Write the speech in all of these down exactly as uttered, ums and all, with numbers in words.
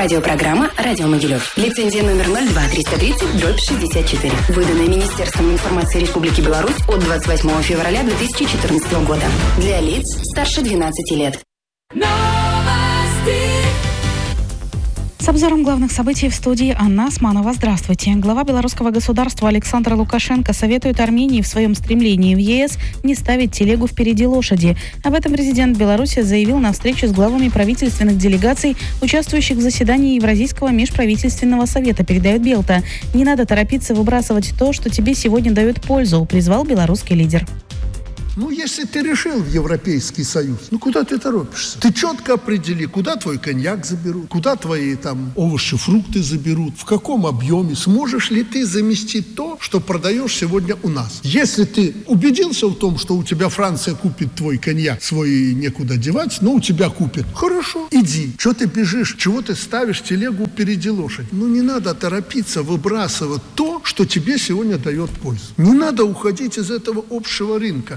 Радиопрограмма «Радио Могилев». Лицензия номер ноль два триста тридцать шестьдесят четыре. Выданная Министерством информации Республики Беларусь от двадцать восьмого февраля две тысячи четырнадцатого года. Для лиц старше двенадцати лет. С обзором главных событий в студии Анна Османова. Здравствуйте. Глава белорусского государства Александр Лукашенко советует Армении в своем стремлении в ЕС не ставить телегу впереди лошади. Об этом президент Беларуси заявил на встрече с главами правительственных делегаций, участвующих в заседании Евразийского межправительственного совета, передает Белта. «Не надо торопиться выбрасывать то, что тебе сегодня дает пользу», призвал белорусский лидер. Ну, если ты решил в Европейский Союз, ну куда ты торопишься? Ты четко определи, куда твой коньяк заберут, куда твои там овощи, фрукты заберут, в каком объеме. Сможешь ли ты заместить то, что продаешь сегодня у нас? Если ты убедился в том, что у тебя Франция купит твой коньяк, свой некуда девать, но у тебя купит. Хорошо, иди. Что ты бежишь? Чего ты ставишь телегу впереди лошади? Ну, не надо торопиться выбрасывать то, что тебе сегодня дает пользу. Не надо уходить из этого общего рынка.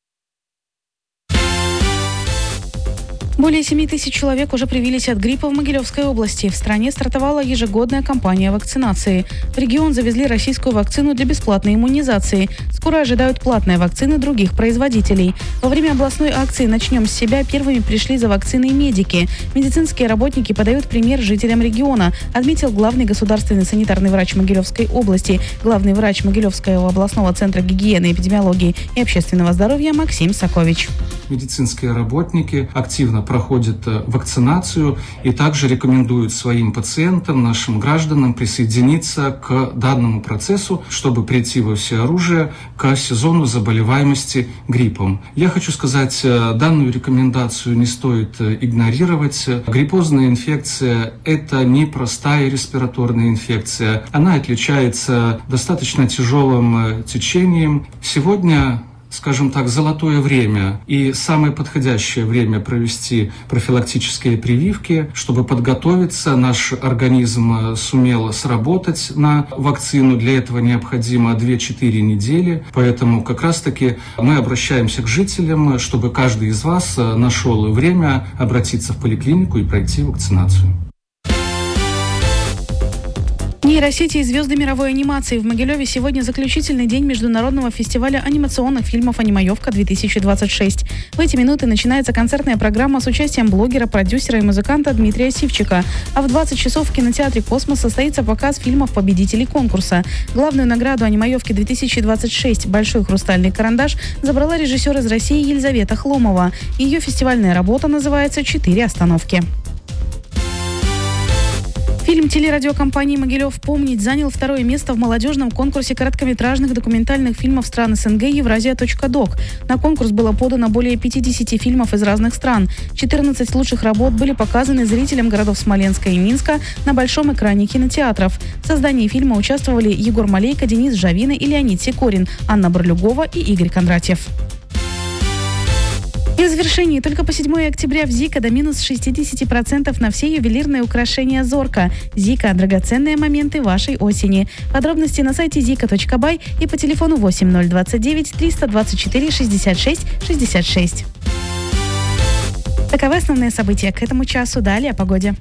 Более семи тысяч человек уже привились от гриппа в Могилевской области. В стране стартовала ежегодная кампания вакцинации. В регион завезли российскую вакцину для бесплатной иммунизации. Скоро ожидают платные вакцины других производителей. Во время областной акции «Начнем с себя» первыми пришли за вакциной медики. Медицинские работники подают пример жителям региона, отметил главный государственный санитарный врач Могилевской области, главный врач Могилевского областного центра гигиены, эпидемиологии и общественного здоровья Максим Сакович. Медицинские работники активно проходят вакцинацию и также рекомендуют своим пациентам, нашим гражданам присоединиться к данному процессу, чтобы прийти во всеоружие к сезону заболеваемости гриппом. Я хочу сказать, данную рекомендацию не стоит игнорировать. Гриппозная инфекция – это не простая респираторная инфекция. Она отличается достаточно тяжелым течением. Сегодня, скажем так, золотое время и самое подходящее время провести профилактические прививки, чтобы подготовиться. Наш организм сумел сработать на вакцину. Для этого необходимо две-четыре недели. Поэтому как раз-таки мы обращаемся к жителям, чтобы каждый из вас нашел время обратиться в поликлинику и пройти вакцинацию. Нейросети и звезды мировой анимации. В Могилеве сегодня заключительный день Международного фестиваля анимационных фильмов «Анимаевка-две тысячи двадцать шесть». В эти минуты начинается концертная программа с участием блогера, продюсера и музыканта Дмитрия Сивчика. А в двадцать часов в кинотеатре «Космос» состоится показ фильмов-победителей конкурса. Главную награду «Анимаевки-две тысячи двадцать шесть» «Большой хрустальный карандаш» забрала режиссер из России Елизавета Хломова. Ее фестивальная работа называется «Четыре остановки». Фильм телерадиокомпании «Могилев. Помнить» занял второе место в молодежном конкурсе короткометражных документальных фильмов стран СНГ «Евразия.док». На конкурс было подано более пятидесяти фильмов из разных стран. четырнадцать лучших работ были показаны зрителям городов Смоленска и Минска на большом экране кинотеатров. В создании фильма участвовали Егор Малейко, Денис Жавина и Леонид Сикорин, Анна Барлюгова и Игорь Кондратьев. И в завершении только по седьмого октября в Зика до минус шестьдесят процентов на все ювелирные украшения «Зорка». Зика – драгоценные моменты вашей осени. Подробности на сайте зика точка бай и по телефону восемь ноль двадцать девять триста двадцать четыре шестьдесят шесть шестьдесят шесть. Таковы основные события к этому часу. Далее о погоде.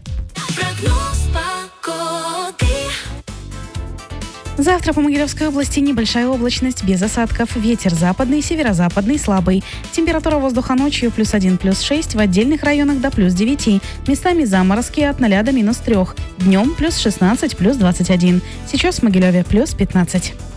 Завтра по Могилевской области небольшая облачность, без осадков. Ветер западный, северо-западный, слабый. Температура воздуха ночью плюс один, плюс шесть, в отдельных районах до плюс девяти. Местами заморозки от ноля до минус трех. Днем плюс шестнадцать, плюс двадцать один. Сейчас в Могилеве плюс пятнадцать.